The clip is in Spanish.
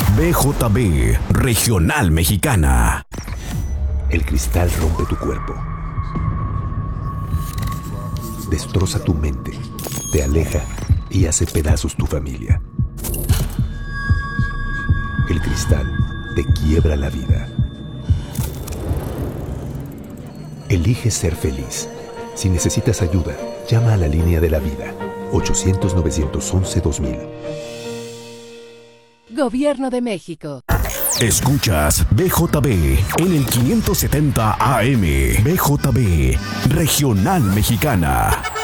BJB Regional Mexicana. El cristal rompe tu cuerpo, destroza tu mente, te aleja y hace pedazos tu familia. El cristal te quiebra la vida. Elige ser feliz. Si necesitas ayuda, llama a la línea de la vida, 800-911-2000. Gobierno de México. Escuchas BJB en el 570 AM. BJB Regional Mexicana.